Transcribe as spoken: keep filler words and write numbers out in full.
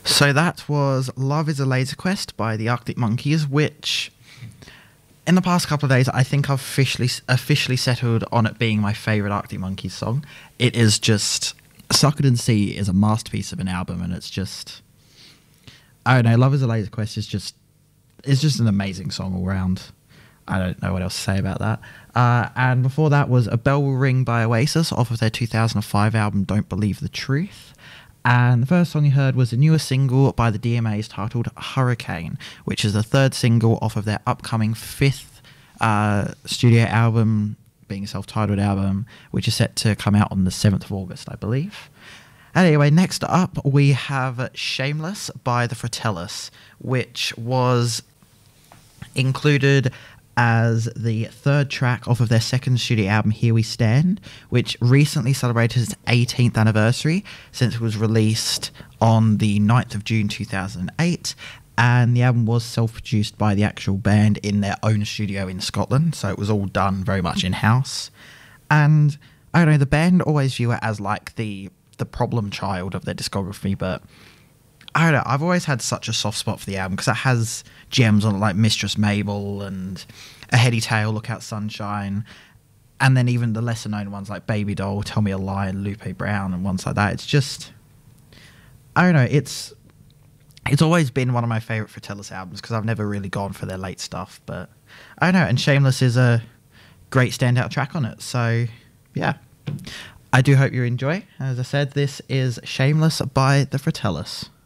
So that was Love is a Laser Quest by the Arctic Monkeys, which in the past couple of days I think I've officially officially settled on it being my favourite Arctic Monkeys song. It is just... Succoden Sea is a masterpiece of an album, and it's just... I don't know, Love is a Laser Quest is just... It's just an amazing song all round. I don't know what else to say about that. Uh, and before that was A Bell Will Ring by Oasis off of their two thousand five album Don't Believe the Truth. And the first song you heard was a newer single by the D M As titled Hurricane, which is the third single off of their upcoming fifth uh, studio album, being a self-titled album, which is set to come out on the seventh of August, I believe. Anyway, next up we have Shameless by the Fratellis, which was included as the third track off of their second studio album, Here We Stand, which recently celebrated its eighteenth anniversary since it was released on the ninth of June two thousand eight, and the album was self-produced by the actual band in their own studio in Scotland, so it was all done very much in-house. And, I don't know, the band always view it as like the, the problem child of their discography, but I don't know, I've always had such a soft spot for the album because it has gems on it like Mistress Mabel and A Heady Tale, Look Out Sunshine, and then even the lesser known ones like Baby Doll, Tell Me a Lie, and Lupe Brown and ones like that. It's just, I don't know, it's it's always been one of my favourite Fratellis albums because I've never really gone for their late stuff, but I don't know, and Shameless is a great standout track on it, so yeah. I do hope you enjoy. As I said, this is Shameless by the Fratellis.